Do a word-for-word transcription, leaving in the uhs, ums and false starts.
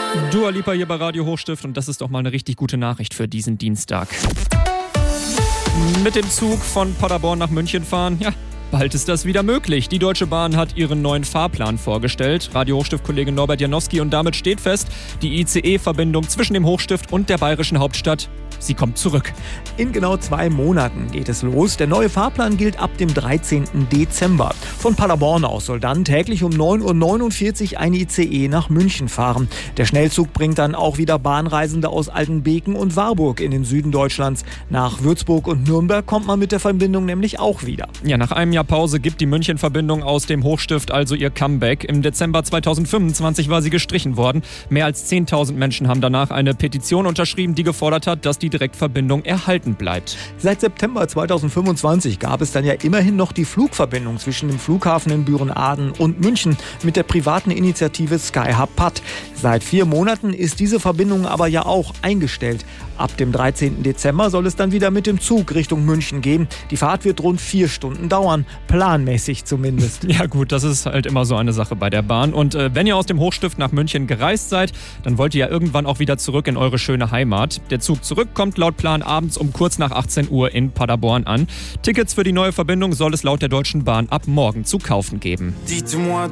Dua Lipa hier bei Radio Hochstift und das ist doch mal eine richtig gute Nachricht für diesen Dienstag. Mit dem Zug von Paderborn nach München fahren, ja, bald ist das wieder möglich. Die Deutsche Bahn hat ihren neuen Fahrplan vorgestellt. Radio Hochstift-Kollege Norbert Janowski, und damit steht fest, die I C E-Verbindung zwischen dem Hochstift und der bayerischen Hauptstadt, sie kommt zurück. In genau zwei Monaten geht es los. Der neue Fahrplan gilt ab dem dreizehnten Dezember. Von Paderborn aus soll dann täglich um neun Uhr neunundvierzig ein I C E nach München fahren. Der Schnellzug bringt dann auch wieder Bahnreisende aus Altenbeken und Warburg in den Süden Deutschlands. Nach Würzburg und Nürnberg kommt man mit der Verbindung nämlich auch wieder. Ja, nach einem Jahr Pause gibt die München-Verbindung aus dem Hochstift also ihr Comeback. Im Dezember zweitausendfünfundzwanzig war sie gestrichen worden. Mehr als zehntausend Menschen haben danach eine Petition unterschrieben, die gefordert hat, dass die Direktverbindung erhalten bleibt. Seit September zweitausendfünfundzwanzig gab es dann ja immerhin noch die Flugverbindung zwischen dem Flughafen in Büren-Aden und München mit der privaten Initiative Skyhub Patt. Seit vier Monaten ist diese Verbindung aber ja auch eingestellt. Ab dem dreizehnten Dezember soll es dann wieder mit dem Zug Richtung München gehen. Die Fahrt wird rund vier Stunden dauern, planmäßig zumindest. Ja gut, das ist halt immer so eine Sache bei der Bahn. Und äh, wenn ihr aus dem Hochstift nach München gereist seid, dann wollt ihr ja irgendwann auch wieder zurück in eure schöne Heimat. Der Zug zurück kommt laut Plan abends um kurz nach achtzehn Uhr in Paderborn an. Tickets für die neue Verbindung soll es laut der Deutschen Bahn ab morgen zu kaufen geben.